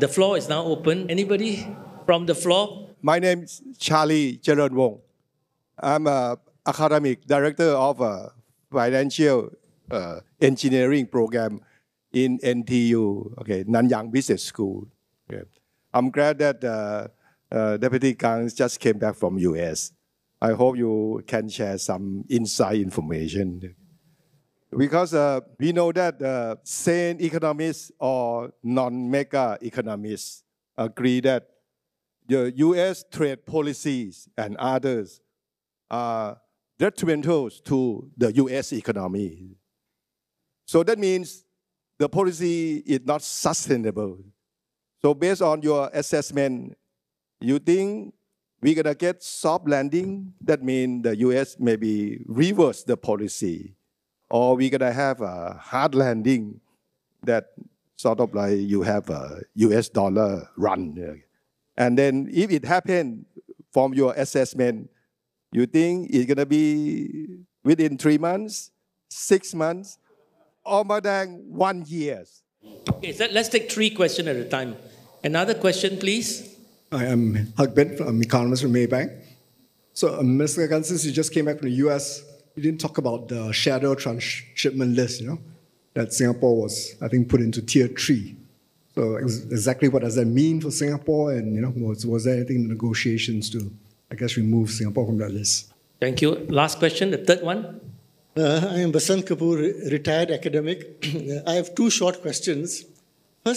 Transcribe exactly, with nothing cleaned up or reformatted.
The floor is now open. Anybody from the floor? My name is Charlie Charan Wong. I'm an academic director of a financial uh, engineering program in N T U, okay, Nanyang Business School. Okay. I'm glad that uh, uh, Deputy Kang just came back from U S. I hope you can share some inside information. Because uh, we know that uh, sane economists or non-mega economists agree that the U S trade policies and others are detrimental to the U S economy. So that means the policy is not sustainable. So based on your assessment, you think we're gonna get soft landing? That means the U S maybe reverse the policy, or we're gonna have a hard landing that sort of like you have a U S dollar run. And then if it happened from your assessment, you think it's gonna be within three months, six months, or more than one year? Okay, so let's take three questions at a time. Another question, please. I am Hugbin, I'm an economist from Maybank. So, um, Mister Kang, since you just came back from the U S, you didn't talk about the shadow transshipment list, you know, that Singapore was, I think, put into tier three. So exactly what does that mean for Singapore? And, you know, was, was there anything in the negotiations to, I guess, remove Singapore from that list? Thank you. Last question, the third one. Uh, I am Basant Kapoor, retired academic. I have two short questions.